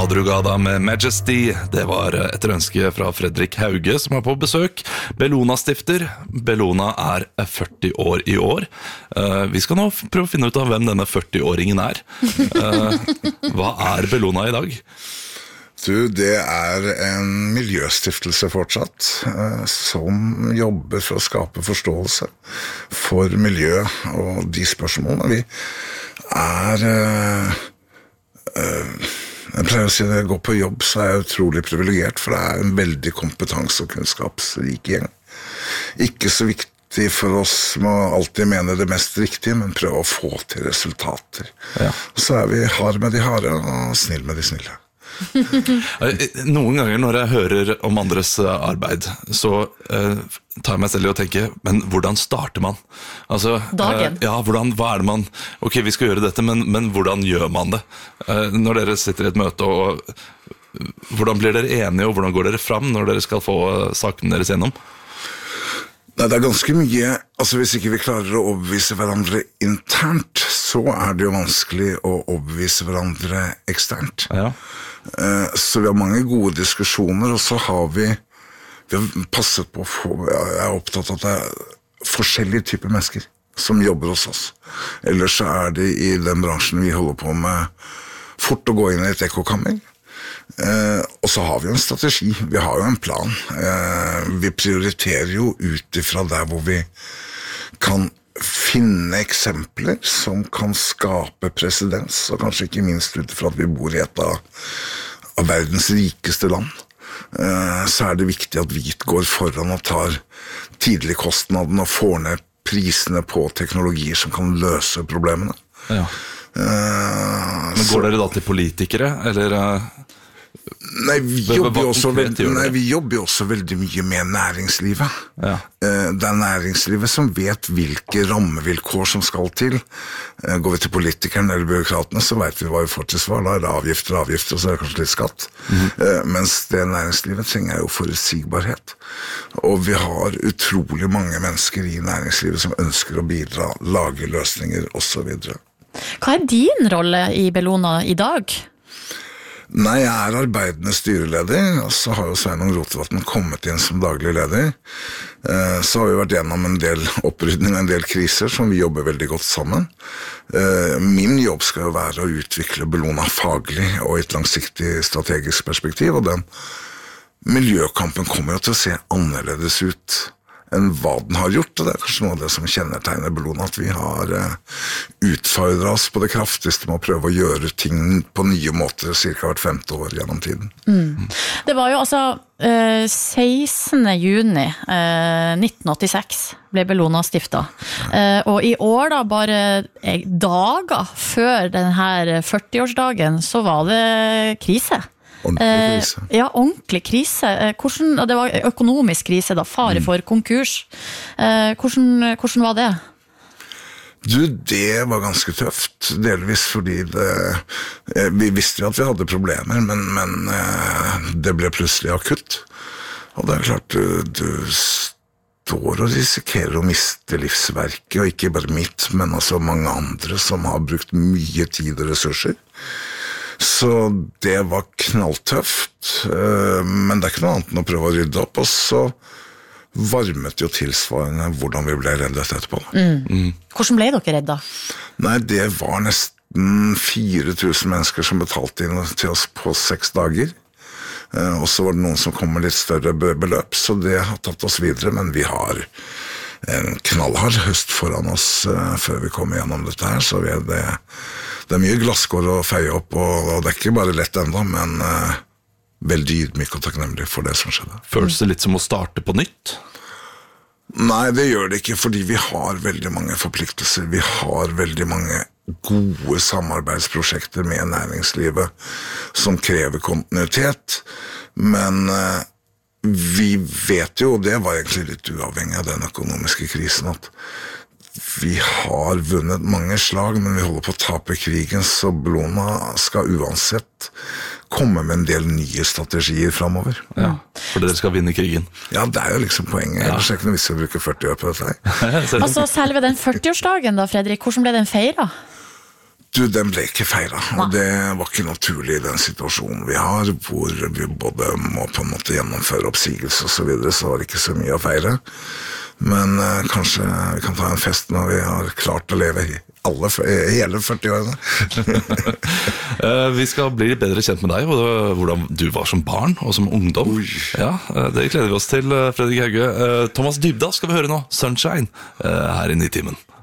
Madrugada med Majesty. Det var etter ønske fra Fredrik Hauge, som er på besøk. Bellona-stifter. Bellona er 40 år i år. Vi skal nå prøve å finne ut av hvem denne 40-åringen er. Hva er Bellona i dag? Du, det er en miljøstiftelse fortsatt, som jobber for å skape forståelse for miljø og de spørsmålene. Vi er... Jeg pleier å si at når jeg går på jobb, så er jeg utrolig privilegert, for det er en veldig kompetens- og kunnskapsrik gjeng. Ikke så viktig for oss med å alltid mene det mest riktige, men prøve å få til resultater. Ja. Så er vi hard med de harde og snill med de snille. Noen ganger når jeg hører om andres arbeid, så tar jeg meg selv i å tenke, men hvordan starter man? Altså, dagen? Hva er det man... Ok, vi skal gjøre dette, men hvordan gjør man det? Når dere sitter i et møte, og hvordan blir dere enige, og hvordan går dere fram når dere skal få sakene deres gjennom? Nei, det er ganske mye, altså hvis ikke vi klarer å overbevise hverandre internt, så er det jo vanskelig å overbevise hverandre eksternt. Ja. Så vi har mange gode diskusjoner, og så har vi passet på å få, jeg er opptatt av at det er forskjellige typer mennesker som jobber hos oss. Ellers så er det i den bransjen vi holder på med fort å gå inn i et ekkokammer. Og så har vi jo en strategi, vi har jo en plan. Vi prioriterer jo ut ifra der hvor vi kan finne eksempler som kan skape presedens, og kanskje ikke minst ut ifra at vi bor i et av verdens rikeste land. Så er det viktig at vi går foran og tar tidlig kostnaden og får ned prisene på teknologier som kan løse problemene. Ja. Men går dere da til politikere, eller... Nei, vi jobber jo også veldig mye med næringslivet. Ja. Det er næringslivet som vet hvilke rammevilkår som skal til. Går vi til politikerne eller byråkratene, så vet vi hva vi får til svar. Da er det avgifter, og så er det kanskje litt skatt. Mens det næringslivet trenger jo forutsigbarhet. Og vi har utrolig mange mennesker i næringslivet som ønsker å bidra, lage løsninger og så videre. Hva er din rolle i Bellona i dag? Nei, jeg er arbeidende styreleder, og så har jo Sveinung Rotevatn kommet inn som daglig leder. Så har vi vært gjennom en del opprydning, en del kriser som vi jobber veldig godt sammen. Min jobb skal jo være å utvikle Bellona faglig og i et langsiktig strategisk perspektiv, og den miljøkampen kommer jo til å se annerledes ut enn hva den har gjort, og det er kanskje noe av det som kjennetegner Bellona, at vi har utfordret oss på det kraftigste med å prøve å gjøre ting på nye måter cirka hvert 5. år gjennom tiden. Det var jo altså 16. juni 1986 ble Bellona stiftet, og i år da, bare dager før denne 40-årsdagen, så var det krise. Ordentlig krise. Ja, ordentlig krise. Det var økonomisk krise da, fare for konkurs. Hvordan var det? Du, det var ganske tøft, delvis fordi vi visste jo at vi hadde problemer, men det ble plutselig akutt. Og det er klart, du står og risikerer å miste livsverket, og ikke bare mitt, men også mange andre som har brukt mye tid og ressurser. Så det var knalltøft, men det er ikke noe annet enn å prøve å rydde opp, og så varmet jo tilsvarende hvordan vi ble reddet etterpå. Hvordan ble dere reddet? Nei, det var nesten 4000 mennesker som betalte inn til oss på 6 dager, og så var det noen som kom med litt større beløp, så det har tatt oss videre, men vi har en knallhard høst foran oss før vi kommer gjennom dette her, så det er mye glasskår å feie opp, og det er ikke bare lett enda, men veldig ydmyk og takknemlig for det som skjedde. Føles det litt som å starte på nytt? Nei, det gjør det ikke, fordi vi har veldig mange forpliktelser. Vi har veldig mange gode samarbeidsprosjekter med næringslivet som krever kontinuitet, men vi vet jo, og det var egentlig litt uavhengig av den økonomiske krisen, at vi har vunnet mange slag, men vi holder på å tape krigen, så Bellona skal uansett komme med en del nye strategier fremover. Ja, for dere skal vinne krigen. Ja, det er jo liksom poenget. Ellers er det ikke noe vits å bruke 40 år på dette her. Altså, selve den 40-årsdagen da, Fredrik, hvordan ble den feiret? Den ble ikke feiret, og det var ikke naturlig i den situasjonen vi har, hvor vi både må på en måte gjennomføre oppsigelse og så videre, så var det ikke så mye å feire. Men kanskje vi kan ta en fest når vi har klart å leve hele 40 årene. Vi skal bli litt bedre kjent med deg, og hvordan du var som barn og som ungdom. Ja, det gleder vi oss til, Fredrik Hauge. Thomas Dybdahl skal vi høre nå, Sunshine, her i Nitimen.